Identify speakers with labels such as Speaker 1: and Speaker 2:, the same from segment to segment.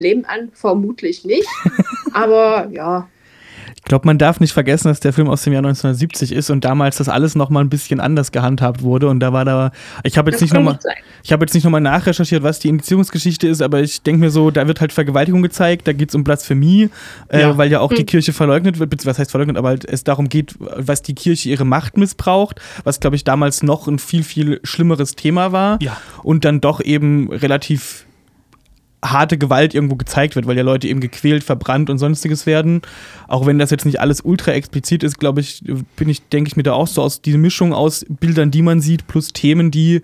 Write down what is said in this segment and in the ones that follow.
Speaker 1: Leben an, vermutlich nicht. Aber ja.
Speaker 2: Ich glaube, man darf nicht vergessen, dass der Film aus dem Jahr 1970 ist und damals das alles noch mal ein bisschen anders gehandhabt wurde. Und da war ich habe jetzt nicht nochmal nachrecherchiert, was die Indizierungsgeschichte ist, aber ich denke mir so, da wird halt Vergewaltigung gezeigt, da geht es um Blasphemie, weil ja auch die Kirche verleugnet wird, was heißt verleugnet, aber halt es darum geht, was die Kirche ihre Macht missbraucht, was, glaube ich, damals noch ein viel, viel schlimmeres Thema war.
Speaker 3: Ja.
Speaker 2: Und dann doch eben relativ harte Gewalt irgendwo gezeigt wird, weil ja Leute eben gequält, verbrannt und sonstiges werden. Auch wenn das jetzt nicht alles ultra explizit ist, glaube ich, denke ich mir da auch so aus diese Mischung aus Bildern, die man sieht, plus Themen, die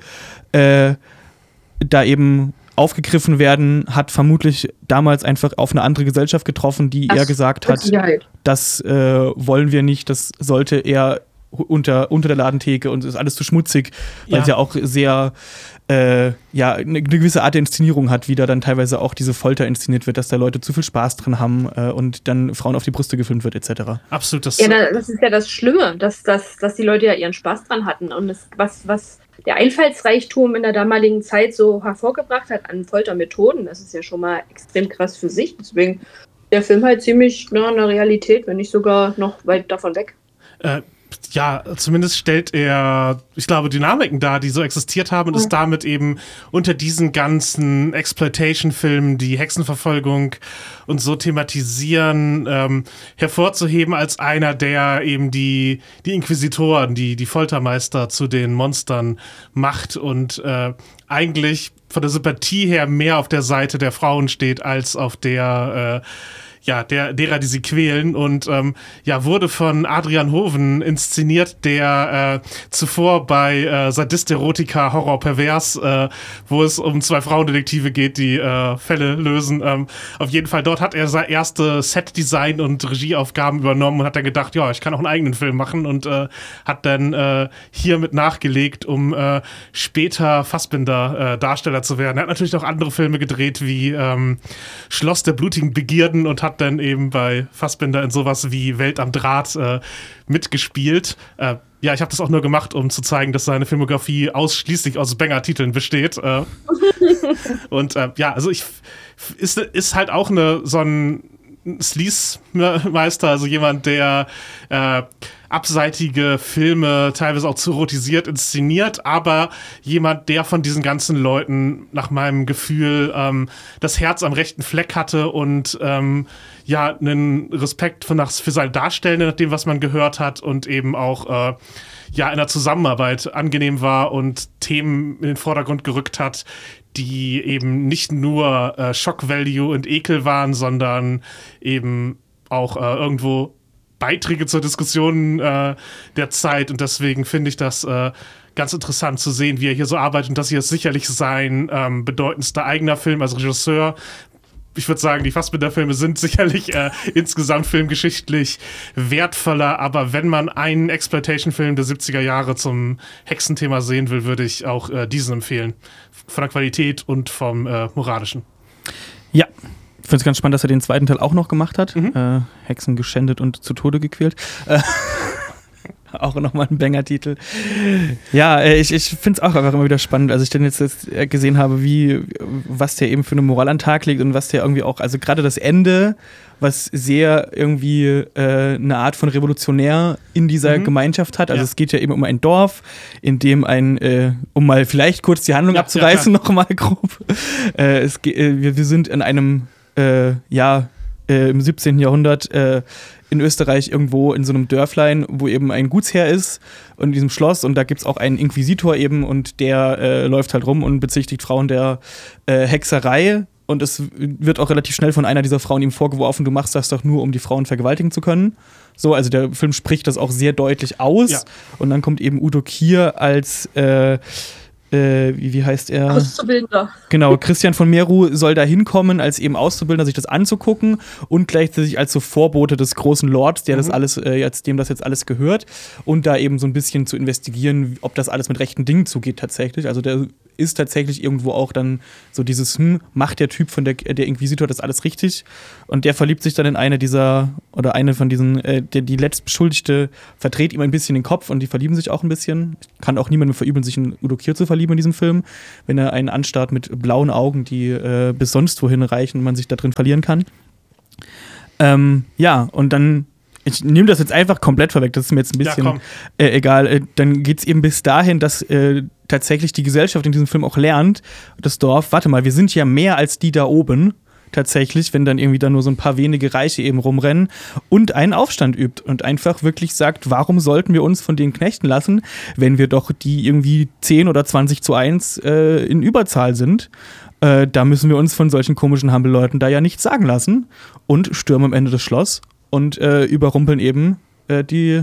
Speaker 2: da eben aufgegriffen werden, hat vermutlich damals einfach auf eine andere Gesellschaft getroffen, die eher gesagt hat, das wollen wir nicht, das sollte eher unter der Ladentheke und ist alles zu schmutzig, weil es ja auch sehr eine gewisse Art der Inszenierung hat, wie da dann teilweise auch diese Folter inszeniert wird, dass da Leute zu viel Spaß drin haben und dann Frauen auf die Brüste gefilmt wird, etc.
Speaker 3: Absolut.
Speaker 1: Das ist ja das Schlimme, dass die Leute ja ihren Spaß dran hatten und was der Einfallsreichtum in der damaligen Zeit so hervorgebracht hat an Foltermethoden, das ist ja schon mal extrem krass für sich. Deswegen der Film halt ziemlich nah an der Realität, wenn nicht sogar noch weit davon weg.
Speaker 3: Ja, zumindest stellt er, ich glaube, Dynamiken dar, die so existiert haben und ist damit eben unter diesen ganzen Exploitation-Filmen, die Hexenverfolgung und so thematisieren, hervorzuheben als einer, der eben die Inquisitoren, die Foltermeister zu den Monstern macht und eigentlich von der Sympathie her mehr auf der Seite der Frauen steht, als auf derer, die sie quälen und wurde von Adrian Hoven inszeniert, der zuvor bei Sadist Erotica Horror Pervers, wo es um 2 Frauendetektive geht, die Fälle lösen. Auf jeden Fall dort hat er seine erste Set-Design und Regieaufgaben übernommen und hat dann gedacht, ja, ich kann auch einen eigenen Film machen und hat dann hier mit nachgelegt, um später Fassbinder Darsteller zu werden. Er hat natürlich auch andere Filme gedreht, wie Schloss der blutigen Begierden und hat dann eben bei Fassbinder in sowas wie Welt am Draht mitgespielt. Ich habe das auch nur gemacht, um zu zeigen, dass seine Filmografie ausschließlich aus Banger-Titeln besteht. Und also ist halt auch so ein Sleaze-Meister, also jemand, der abseitige Filme teilweise auch zu erotisiert inszeniert, aber jemand, der von diesen ganzen Leuten nach meinem Gefühl das Herz am rechten Fleck hatte und einen Respekt für seine Darstellende, nach dem, was man gehört hat und eben auch in der Zusammenarbeit angenehm war und Themen in den Vordergrund gerückt hat, die eben nicht nur Shock-Value und Ekel waren, sondern eben auch irgendwo Beiträge zur Diskussion der Zeit. Und deswegen finde ich das ganz interessant zu sehen, wie er hier so arbeitet. Und das hier ist sicherlich sein bedeutendster eigener Film als Regisseur. Ich würde sagen, die Fassbinder-Filme sind sicherlich insgesamt filmgeschichtlich wertvoller, aber wenn man einen Exploitation-Film der 70er Jahre zum Hexenthema sehen will, würde ich auch diesen empfehlen. Von der Qualität und vom Moralischen.
Speaker 2: Ja, ich finde es ganz spannend, dass er den zweiten Teil auch noch gemacht hat. Hexen geschändet und zu Tode gequält. Auch nochmal ein Banger-Titel. Ja, ich finde es auch einfach immer wieder spannend, als ich dann jetzt gesehen habe, was der eben für eine Moral an den Tag legt und was der irgendwie auch, also gerade das Ende, was sehr irgendwie eine Art von Revolutionär in dieser Gemeinschaft hat. Also es geht ja eben um ein Dorf, in dem um mal vielleicht kurz die Handlung abzureißen, nochmal grob. Wir sind in einem, im 17. Jahrhundert in Österreich irgendwo in so einem Dörflein, wo eben ein Gutsherr ist und in diesem Schloss und da gibt's auch einen Inquisitor eben und der läuft halt rum und bezichtigt Frauen der Hexerei und es wird auch relativ schnell von einer dieser Frauen ihm vorgeworfen, du machst das doch nur, um die Frauen vergewaltigen zu können. So, also der Film spricht das auch sehr deutlich aus und dann kommt eben Udo Kier als wie heißt er?
Speaker 1: Auszubildender.
Speaker 2: Genau, Christian von Meru soll da hinkommen, als eben Auszubildender, sich das anzugucken und gleichzeitig als so Vorbote des großen Lords, der das alles, dem das jetzt alles gehört und da eben so ein bisschen zu investigieren, ob das alles mit rechten Dingen zugeht tatsächlich. Also der ist tatsächlich irgendwo auch dann so dieses, macht der Typ von der Inquisitor das alles richtig? Und der verliebt sich dann in eine von diesen, die letztbeschuldigte verdreht ihm ein bisschen den Kopf und die verlieben sich auch ein bisschen. Ich kann auch niemandem verübeln, sich in Udo Kier zu verlieben in diesem Film, wenn er einen anstarrt mit blauen Augen, die bis sonst wohin reichen und man sich da drin verlieren kann. Und dann, ich nehme das jetzt einfach komplett vorweg, das ist mir jetzt ein bisschen egal. Dann geht es eben bis dahin, dass tatsächlich die Gesellschaft in diesem Film auch lernt, das Dorf, warte mal, wir sind ja mehr als die da oben, tatsächlich, wenn dann irgendwie da nur so ein paar wenige Reiche eben rumrennen und einen Aufstand übt und einfach wirklich sagt, warum sollten wir uns von denen knechten lassen, wenn wir doch die irgendwie 10 oder 20:1 in Überzahl sind. Da müssen wir uns von solchen komischen Humble-Leuten da ja nichts sagen lassen und stürmen am Ende das Schloss und überrumpeln eben die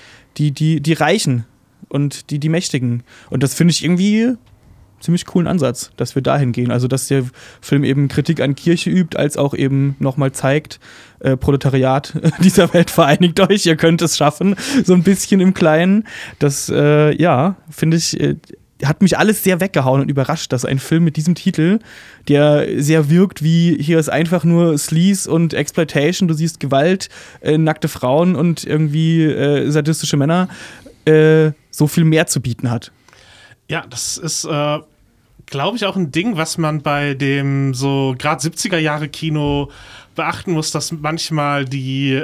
Speaker 2: Reichen und die Mächtigen. Und das finde ich irgendwie ziemlich coolen Ansatz, dass wir dahin gehen. Also, dass der Film eben Kritik an Kirche übt, als auch eben nochmal zeigt, Proletariat dieser Welt, vereinigt euch, ihr könnt es schaffen, so ein bisschen im Kleinen. Das, finde ich, hat mich alles sehr weggehauen und überrascht, dass ein Film mit diesem Titel, der sehr wirkt wie, hier ist einfach nur Sleaze und Exploitation, du siehst Gewalt, nackte Frauen und irgendwie sadistische Männer, so viel mehr zu bieten hat.
Speaker 3: Ja, das ist, glaube ich, auch ein Ding, was man bei dem so gerade 70er-Jahre-Kino beachten muss, dass manchmal die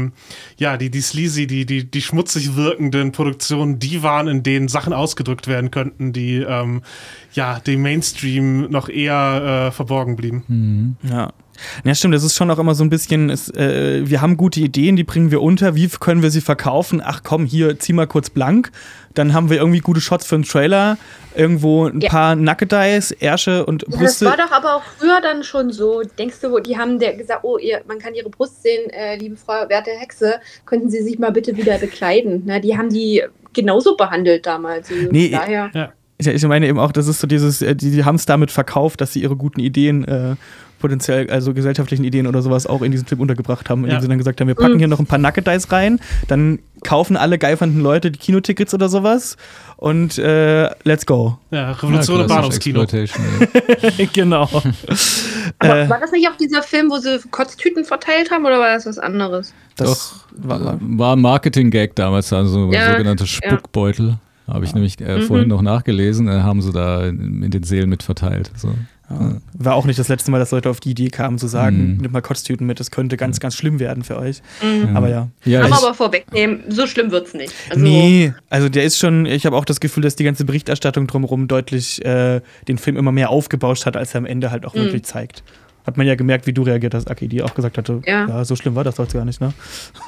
Speaker 3: sleazy, die schmutzig wirkenden Produktionen die waren, in denen Sachen ausgedrückt werden könnten, die dem Mainstream noch eher verborgen blieben.
Speaker 2: Mhm. Ja, stimmt, das ist schon auch immer so ein bisschen, wir haben gute Ideen, die bringen wir unter, wie können wir sie verkaufen? Ach komm, hier, zieh mal kurz blank. Dann haben wir irgendwie gute Shots für einen Trailer, irgendwo ein paar Nackedeis, Ärsche und Brüste.
Speaker 1: Das war doch aber auch früher dann schon so. Denkst du, die haben gesagt, man kann ihre Brust sehen, liebe Frau, werte Hexe, könnten Sie sich mal bitte wieder bekleiden? Na, die haben die genauso behandelt damals. Also daher.
Speaker 2: Ja. Ich meine eben auch, das ist so dieses, die haben es damit verkauft, dass sie ihre guten Ideen potenziell, also gesellschaftlichen Ideen oder sowas auch in diesem Film untergebracht haben, indem sie dann gesagt haben, wir packen hier noch ein paar Nackedeis rein, dann kaufen alle geifernden Leute die Kinotickets oder sowas und let's go.
Speaker 3: Ja, Revolution im Bahnhofskino.
Speaker 2: Genau.
Speaker 1: Aber war das nicht auch dieser Film, wo sie Kotztüten verteilt haben oder war das was anderes?
Speaker 4: Das war ein Marketing-Gag damals, also sogenannte Spuckbeutel. Habe ich nämlich vorhin noch nachgelesen, haben sie da in den Seelen mit verteilt. So.
Speaker 2: Ja. War auch nicht das letzte Mal, dass Leute auf die Idee kamen, zu sagen, nimm mal Kotztüten mit, das könnte ganz, ganz schlimm werden für euch. Aber ja.
Speaker 1: Kann man aber vorwegnehmen, so schlimm wird's nicht. Also
Speaker 2: nee, also der ist schon, ich habe auch das Gefühl, dass die ganze Berichterstattung drumherum deutlich den Film immer mehr aufgebauscht hat, als er am Ende halt auch wirklich zeigt. Hat man ja gemerkt, wie du reagiert hast, Aki, die auch gesagt hatte, ja so schlimm war das doch gar nicht, ne?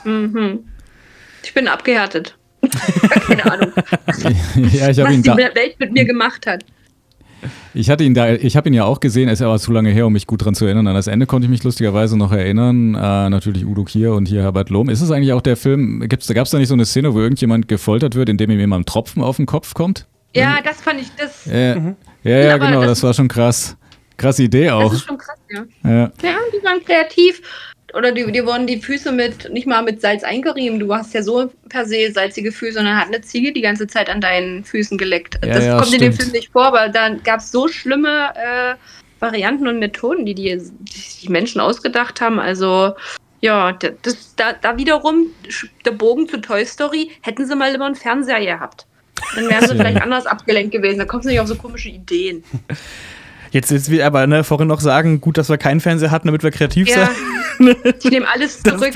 Speaker 1: Ich bin abgehärtet. Keine Ahnung.
Speaker 4: Ja, was
Speaker 1: die Welt mit mir gemacht hat.
Speaker 4: Ich habe ihn ja auch gesehen, ist aber zu lange her, um mich gut dran zu erinnern. An das Ende konnte ich mich lustigerweise noch erinnern. Natürlich Udo Kier und hier Herbert Lohm. Ist es eigentlich auch der Film, gab es da nicht so eine Szene, wo irgendjemand gefoltert wird, indem ihm immer ein Tropfen auf den Kopf kommt?
Speaker 1: Ja, das fand ich, das...
Speaker 4: Ja, genau, das war schon krass. Krasse Idee auch.
Speaker 1: Das ist schon krass, ja. Ja, die waren kreativ. Oder die wurden die Füße nicht mal mit Salz eingerieben. Du hast ja so per se salzige Füße und dann hat eine Ziege die ganze Zeit an deinen Füßen geleckt. Das kommt in dem Film nicht vor, aber dann gab es so schlimme Varianten und Methoden, die Menschen ausgedacht haben. Also ja, da wiederum der Bogen zu Toy Story, hätten sie mal immer einen Fernseher gehabt. Dann wären sie vielleicht anders abgelenkt gewesen. Da kommst du nicht auf so komische Ideen.
Speaker 2: Jetzt will aber vorhin noch sagen, gut, dass wir keinen Fernseher hatten, damit wir kreativ sind.
Speaker 1: Ich nehme alles zurück.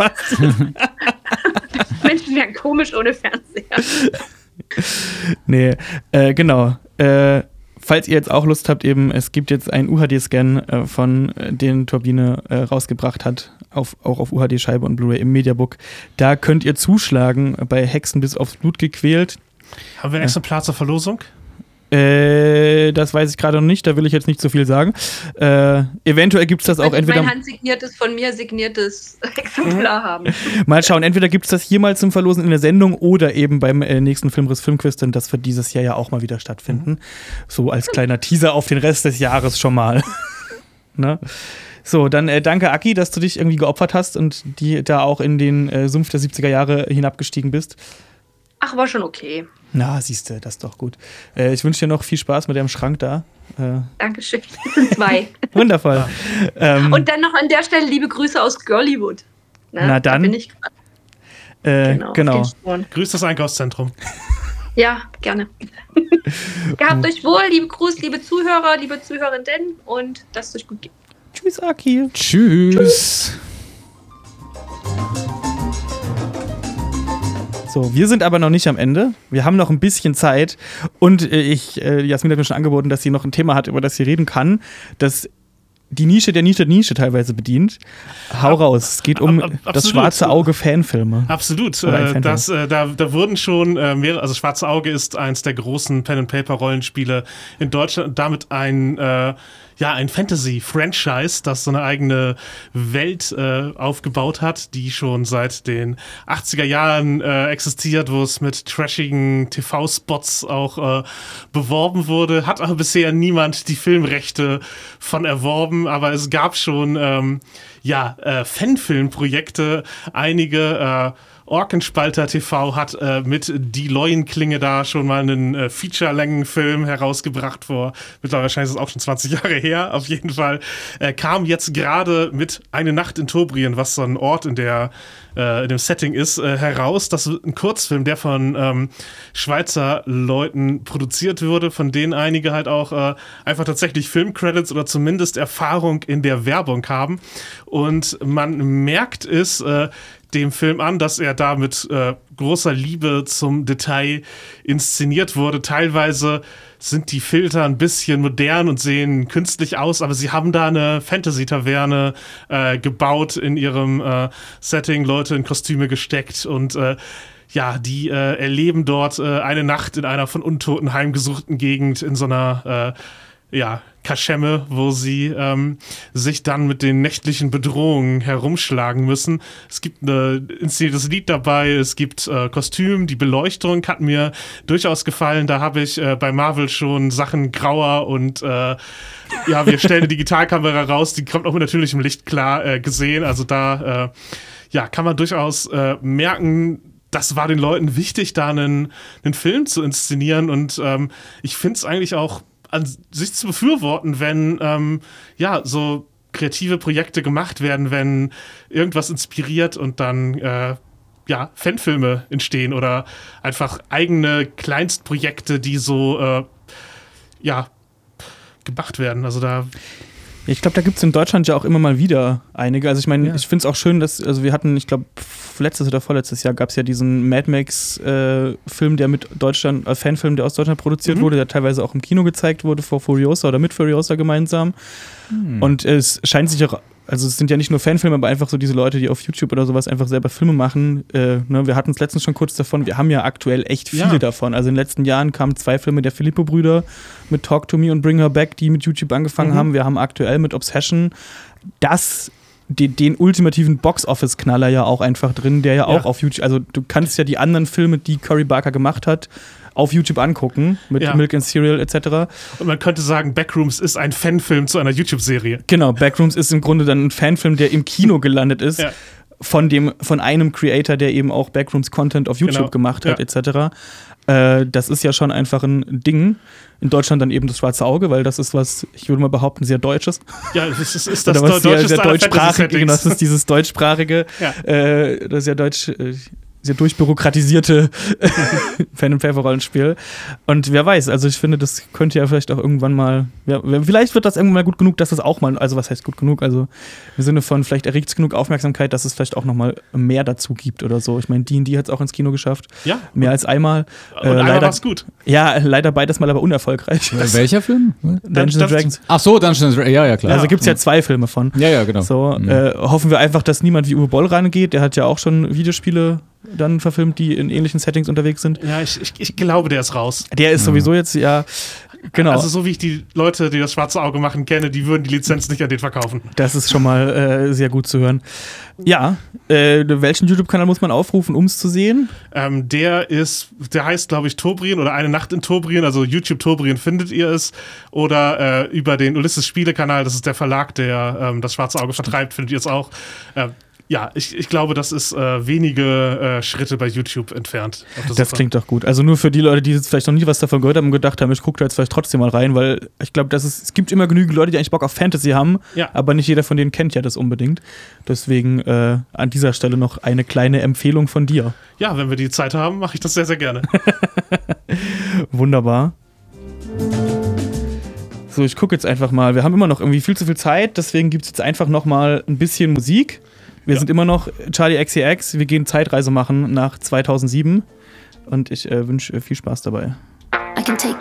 Speaker 1: Menschen wären komisch ohne Fernseher.
Speaker 2: Nee, genau. Falls ihr jetzt auch Lust habt, eben, es gibt jetzt einen UHD-Scan von den Turbine rausgebracht hat, auch auf UHD-Scheibe und Blu-ray im Mediabook. Da könnt ihr zuschlagen, bei Hexen bis aufs Blut gequält.
Speaker 3: Haben wir ein Exemplar zur Verlosung?
Speaker 2: Das weiß ich gerade noch nicht, da will ich jetzt nicht so viel sagen. Eventuell gibt es das auch entweder.
Speaker 1: Mein handsigniertes, von mir signiertes Exemplar haben.
Speaker 2: Mal schauen, entweder gibt es das hier mal zum Verlosen in der Sendung oder eben beim nächsten Filmriss Filmquiz, denn das wird dieses Jahr ja auch mal wieder stattfinden. So als kleiner Teaser auf den Rest des Jahres schon mal. Ne? So, dann danke, Aki, dass du dich irgendwie geopfert hast und da auch in den Sumpf der 70er Jahre hinabgestiegen bist.
Speaker 1: Ach, war schon okay.
Speaker 2: Na, siehst du, das ist doch gut. Ich wünsche dir noch viel Spaß mit deinem Schrank da.
Speaker 1: Dankeschön. Das sind 2.
Speaker 2: Wundervoll.
Speaker 1: Und dann noch an der Stelle liebe Grüße aus Girlywood.
Speaker 2: Na dann.
Speaker 1: Da bin ich
Speaker 2: genau.
Speaker 3: Grüß das Einkaufszentrum.
Speaker 1: Ja, gerne. Gehabt euch wohl, liebe Gruß, liebe Zuhörer, liebe Zuhörerinnen und lasst es euch gut gehen.
Speaker 2: Tschüss, Aki.
Speaker 4: Tschüss.
Speaker 2: So, wir sind aber noch nicht am Ende. Wir haben noch ein bisschen Zeit. Und Jasmin hat mir schon angeboten, dass sie noch ein Thema hat, über das sie reden kann, das die Nische der Nische teilweise bedient. Hau raus. Es geht um das Schwarze Auge Fanfilme.
Speaker 3: Absolut. Da wurden schon mehrere, also Schwarze Auge ist eins der großen Pen-and-Paper-Rollenspiele in Deutschland und damit ein Fantasy-Franchise, das so eine eigene Welt aufgebaut hat, die schon seit den 80er Jahren existiert, wo es mit trashigen TV-Spots auch beworben wurde. Hat aber bisher niemand die Filmrechte von erworben, aber es gab schon Fanfilmprojekte. Einige Orkenspalter TV hat mit Die Leuenklinge da schon mal einen Feature-Längen-Film herausgebracht mittlerweile wahrscheinlich ist es auch schon 20 Jahre her, auf jeden Fall. Kam jetzt gerade mit Eine Nacht in Tobrien, was so ein Ort in dem Setting ist, heraus. Das ist ein Kurzfilm, der von Schweizer Leuten produziert wurde, von denen einige halt auch einfach tatsächlich Filmcredits oder zumindest Erfahrung in der Werbung haben. Und man merkt es dem Film an, dass er da mit großer Liebe zum Detail inszeniert wurde. Teilweise sind die Filter ein bisschen modern und sehen künstlich aus, aber sie haben da eine Fantasy-Taverne gebaut in ihrem Setting, Leute in Kostüme gesteckt und die erleben dort eine Nacht in einer von Untoten heimgesuchten Gegend in so einer Kaschemme, wo sie sich dann mit den nächtlichen Bedrohungen herumschlagen müssen. Es gibt ein inszeniertes Lied dabei, es gibt Kostüm, die Beleuchtung hat mir durchaus gefallen. Da habe ich bei Marvel schon Sachen grauer und wir stellen eine Digitalkamera raus, die kommt auch mit natürlichem Licht klar gesehen. Also da kann man durchaus merken, das war den Leuten wichtig, da einen Film zu inszenieren und ich finde es eigentlich auch an sich zu befürworten, wenn so kreative Projekte gemacht werden, wenn irgendwas inspiriert und dann Fanfilme entstehen oder einfach eigene Kleinstprojekte, die so gemacht werden. Also da
Speaker 2: Ich glaube, da gibt es in Deutschland ja auch immer mal wieder einige. Also ich meine, ich finde es auch schön, dass, also wir hatten, ich glaube, letztes oder vorletztes Jahr gab es ja diesen Mad Max-Film, der mit Deutschland, Fanfilm, der aus Deutschland produziert wurde, der teilweise auch im Kino gezeigt wurde, vor Furiosa oder mit Furiosa gemeinsam. Und es scheint sich auch, also es sind ja nicht nur Fanfilme, aber einfach so diese Leute, die auf YouTube oder sowas einfach selber Filme machen. Wir hatten es letztens schon kurz davon, wir haben ja aktuell echt viele davon. Also in den letzten Jahren kamen 2 Filme der Filippo-Brüder mit Talk to Me und Bring Her Back, die mit YouTube angefangen haben. Wir haben aktuell mit Obsession den ultimativen Box-Office-Knaller ja auch einfach drin, der ja auch auf YouTube, also du kannst ja die anderen Filme, die Cory Barker gemacht hat, auf YouTube angucken, mit Milk and Cereal etc.
Speaker 3: Und man könnte sagen, Backrooms ist ein Fanfilm zu einer YouTube-Serie.
Speaker 2: Genau, Backrooms ist im Grunde dann ein Fanfilm, der im Kino gelandet ist, von einem Creator, der eben auch Backrooms-Content auf YouTube gemacht hat etc. Das ist ja schon einfach ein Ding. In Deutschland dann eben das Schwarze Auge, weil das ist was, ich würde mal behaupten, sehr Deutsches.
Speaker 3: Ja, das ist das
Speaker 2: Deutsche sehr deutschsprachige, genau, das ist dieses deutschsprachige, das ist ja deutsch, sehr durchbürokratisierte Pen-and-Paper-Rollenspiel. Und wer weiß, also ich finde, das könnte ja vielleicht auch irgendwann mal, vielleicht wird das irgendwann mal gut genug, dass es auch mal, also was heißt gut genug, also im Sinne von, vielleicht erregt es genug Aufmerksamkeit, dass es vielleicht auch noch mal mehr dazu gibt oder so. Ich meine, D&D hat es auch ins Kino geschafft. Ja. Mehr als einmal.
Speaker 3: Und einmal war es gut.
Speaker 2: Ja, leider beides Mal aber unerfolgreich.
Speaker 4: Welcher Film?
Speaker 2: Dungeons & Dragons.
Speaker 4: Ach so, Dungeons & Dragons, ja, klar.
Speaker 2: Also gibt es ja 2 Filme von.
Speaker 4: Ja, genau.
Speaker 2: So, hoffen wir einfach, dass niemand wie Uwe Boll rangeht. Der hat ja auch schon Videospiele dann verfilmt, die in ähnlichen Settings unterwegs sind.
Speaker 3: Ja, ich glaube, der ist raus.
Speaker 2: Der ist sowieso jetzt, genau.
Speaker 3: Also so wie ich die Leute, die das Schwarze Auge machen, kenne, die würden die Lizenz nicht an den verkaufen.
Speaker 2: Das ist schon mal sehr gut zu hören. Ja, welchen YouTube-Kanal muss man aufrufen, um es zu sehen?
Speaker 3: Der heißt, glaube ich, Tobrien oder Eine Nacht in Tobrien, also YouTube Tobrien findet ihr es. Oder über den Ulysses Spiele-Kanal, das ist der Verlag, der das Schwarze Auge vertreibt, findet ihr es auch. ja, ich glaube, das ist wenige Schritte bei YouTube entfernt.
Speaker 2: Das klingt doch gut. Also nur für die Leute, die jetzt vielleicht noch nie was davon gehört haben und gedacht haben, ich gucke da jetzt vielleicht trotzdem mal rein, weil ich glaube, es gibt immer genügend Leute, die eigentlich Bock auf Fantasy haben, aber nicht jeder von denen kennt ja das unbedingt. Deswegen an dieser Stelle noch eine kleine Empfehlung von dir.
Speaker 3: Ja, wenn wir die Zeit haben, mache ich das sehr, sehr gerne.
Speaker 2: Wunderbar. So, ich gucke jetzt einfach mal. Wir haben immer noch irgendwie viel zu viel Zeit, deswegen gibt es jetzt einfach noch mal ein bisschen Musik. Wir sind immer noch Charli XCX. Wir gehen Zeitreise machen nach 2007 und ich wünsche viel Spaß dabei.
Speaker 5: I can take